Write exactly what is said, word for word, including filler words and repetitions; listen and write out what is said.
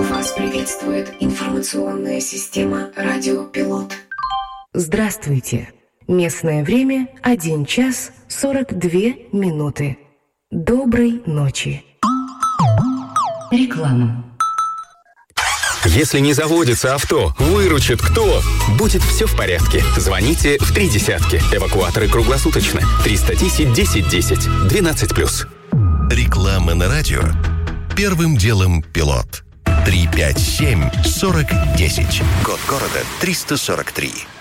Вас приветствует информационная система «Радио Пилот». Здравствуйте. Местное время один час сорок две минуты. Доброй ночи. Реклама. Если не заводится авто, выручит кто? Будет все в порядке. Звоните в три десятки. Эвакуаторы круглосуточно. триста десять десять десять. двенадцать плюс. Реклама на радио. Первым делом Пилот. три пять семь сорок десять. Код города триста сорок три.